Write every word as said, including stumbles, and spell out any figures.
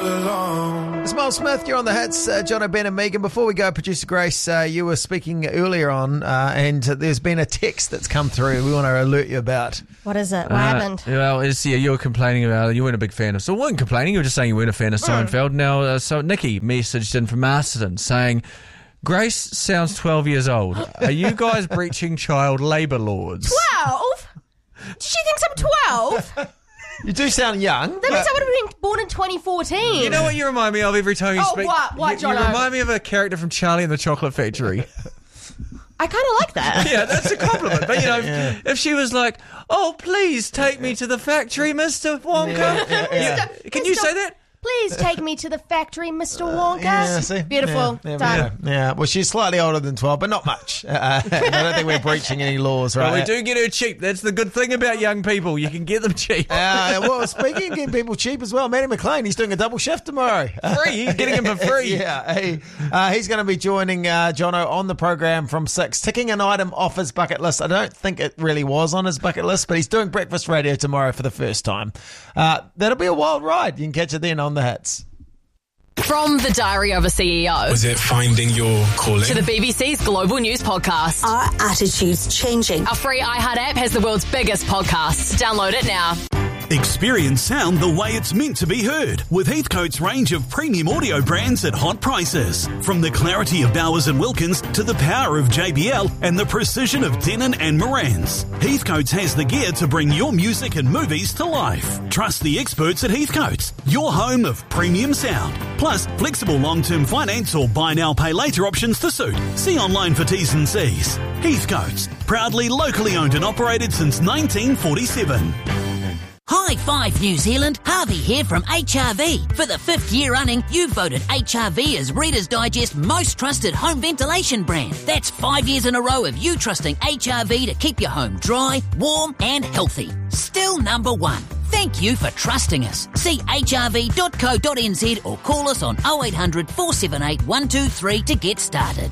alone. It's Miles Smith, you're on the hits, uh, John O'Ben and Megan. Before we go, Producer Grace, uh, you were speaking earlier on, uh, and there's been a text that's come through we want to alert you about. What is it? What Uh, happened? Well, it's, yeah, you were complaining about it. You weren't a big fan of... So you weren't complaining, you were just saying you weren't a fan of Seinfeld. Now, uh, so Nikki messaged in from Masterton saying, Grace sounds twelve years old. Are you guys breaching child labour laws? twelve? She thinks I'm twelve? You do sound young. That means I would have been born in twenty fourteen. You know what you remind me of every time you Oh, speak? what? What, you, you Jono? remind me of a character from Charlie and the Chocolate Factory. I kind of like that. Yeah, that's a compliment. But, you know, Yeah. if she was like, oh, please take me to the factory, Mister Wonka. Yeah, yeah, yeah. You- can you Mister say that? Please take me to the factory, Mister Wonka. Yeah, see? Beautiful. Yeah, yeah, Done. yeah, yeah. Well, she's slightly older than twelve, but not much. Uh, I don't think we're breaching any laws, right? Well, we do get her cheap. That's the good thing about young people. You can get them cheap. Uh, well, speaking of getting people cheap as well, Matty McLean, he's doing a double shift tomorrow. Free. You're getting him for free. Yeah, he, uh, he's going to be joining uh, Jono on the program from six, ticking an item off his bucket list. I don't think it really was on his bucket list, but he's doing breakfast radio tomorrow for the first time. Uh, that'll be a wild ride. You can catch it then on the hits. From the Diary of a C E O Was it finding your calling? to the B B C's Global News Podcast. Our attitude's changing. Our free iHeart app has the world's biggest podcasts. Download it now. Experience sound the way it's meant to be heard with Heathcote's range of premium audio brands at hot prices. From the clarity of Bowers and Wilkins to the power of J B L and the precision of Denon and Moran's, Heathcote's has the gear to bring your music and movies to life. Trust the experts at Heathcote's, your home of premium sound. Plus, flexible long-term finance or buy now, pay later options to suit. See online for T's and C's. Heathcote's, proudly locally owned and operated since nineteen forty-seven. High five, New Zealand. Harvey here from H R V. For the fifth year running, you voted H R V as Reader's Digest most trusted home ventilation brand. That's five years in a row of you trusting H R V to keep your home dry, warm and healthy. Still number one. Thank you for trusting us. See h r v dot co dot n z or call us on oh eight hundred, four seven eight, one two three to get started.